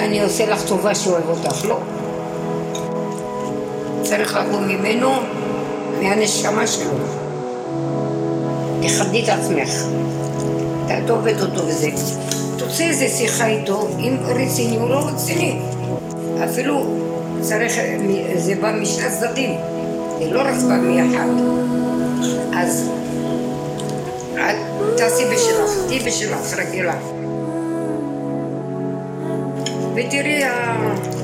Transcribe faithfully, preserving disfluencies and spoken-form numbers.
אולי אני עושה לך טובה שאוהב אותך, לא. צריך לבוא ממנו, מהנשמה שלו. תחדי את עצמך, תעטובת אותו וזה. תוצא איזה שיחה איתו, אם רציני או לא רציני. אפילו צריך, זה בא משני צדדים, זה לא רק בא מאחד. אז את תעשי בשלך, תהי בשלך, רגילה. ותראי